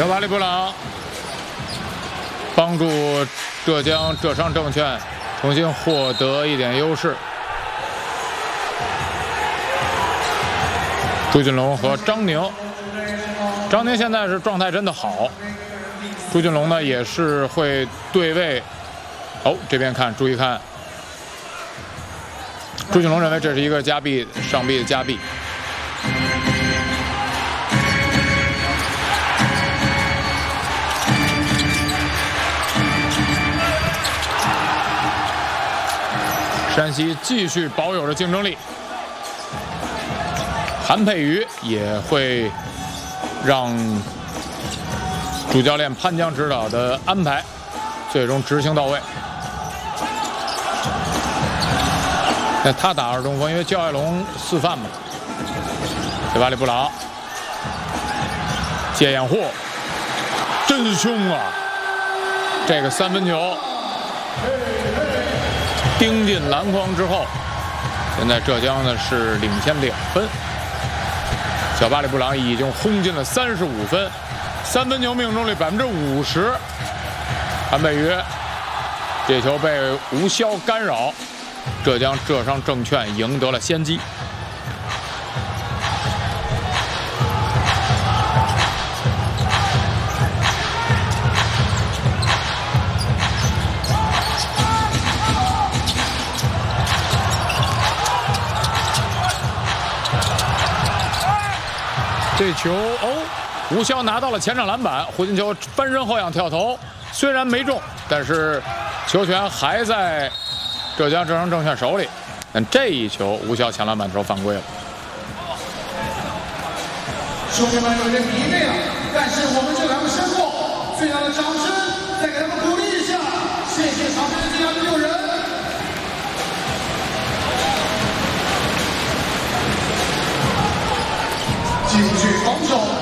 瓦里布朗帮助浙江浙商证券重新获得一点优势。朱俊龙和张宁，张宁现在是状态真的好，朱俊龙呢也是会对位。哦，这边看，注意看，朱俊龙认为这是一个加臂上臂的加臂。山西继续保有着竞争力，韩佩瑜也会让主教练潘江指导的安排最终执行到位。那他打二中锋，因为焦爱龙四犯嘛。对吧？里布朗接掩护，真凶啊！这个三分球盯进篮筐之后，现在浙江呢是领先2分。小巴里布朗已经轰进了35分，三分球命中率50%。韩佩瑜这球被吴潇干扰，浙江浙商证券赢得了先机。这球吴潇拿到了前场篮板，胡金秋翻身后仰跳投，虽然没中，但是球权还在浙江浙商证券手里。但这一球吴潇抢篮板的时候犯规了。 兄弟们有点疲惫了，但是我们这2个身后，最大的掌声，再给他们鼓励一下，谢谢场边的这26人。继续防守。